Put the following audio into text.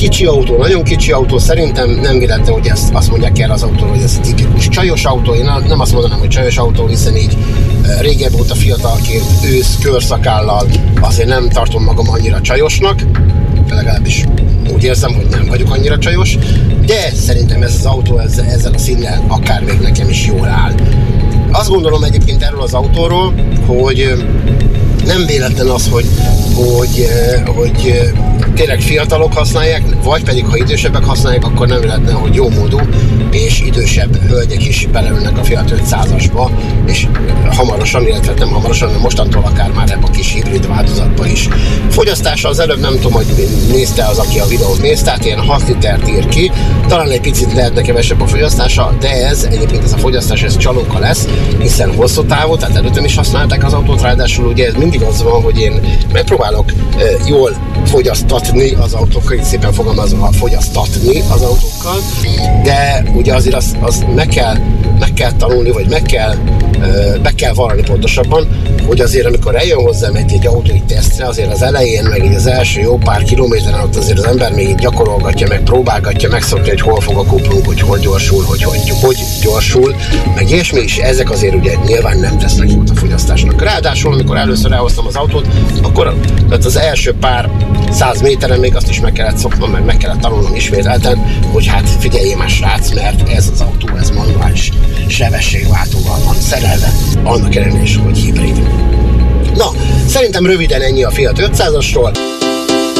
kicsi autó, nagyon kicsi autó, szerintem nem véletlen, hogy azt mondják erre az autóról, hogy ez egy tipikus csajos autó. Én nem azt mondanám, hogy csajos autó, hiszen így régebb óta fiatalként, ősz, körszakállal azért nem tartom magam annyira csajosnak, legalábbis úgy érzem, hogy nem vagyok annyira csajos, de szerintem ez az autó ezzel a színnel akár még nekem is jól áll. Azt gondolom egyébként erről az autóról, hogy nem véletlen az, hogy tényleg fiatalok használják, vagy pedig ha idősebbek használják, akkor nem véletlen, hogy jó módú és idősebb hölgyek is beleülnek a Fiat 500-asba, és hamarosan, illetve nem hamarosan, hanem mostantól akár már ebbe a kis hibrid változatba is. Fogyasztása az előbb nem tudom, hogy nézte az, aki a videót nézte, tehát ilyen 6 litert ír ki, talán egy picit lehetne kevesebb a fogyasztása, de egyébként ez a fogyasztás, ez csalóka lesz, hiszen hosszú távú, tehát előttem is használták az autót, ráadásul ugye ez mindig az van, hogy én megpróbálok jól fogyasztatni az autókkal, így szépen fogalmazva, fogyasztatni az autókkal, de ugye azért az meg kell tanulni, vagy be kell vallani pontosabban, hogy azért amikor eljön hozzám egy autói tesztre, azért az elején, meg így az első jó pár kilométeren ott azért az ember még így gyakorolgatja, meg próbálgatja, megszokja, hogy hol fog a kuplunk, hogy gyorsul, hogy gyorsul, meg ilyesmi is, ezek azért ugye nyilván nem tesznek jót a fogyasztásnak. Ráadásul, amikor először elhoztam az autót, akkor az első pár 100 méteren még azt is meg kellett szoknom, meg meg kellett tanulnom ismételten, hogy hát figyeljél már srác, mert ez az autó, ez manuális sebességváltóval van szerelve, annak ellenére is, hogy hibrid. Na, szerintem röviden ennyi a Fiat 500-asról.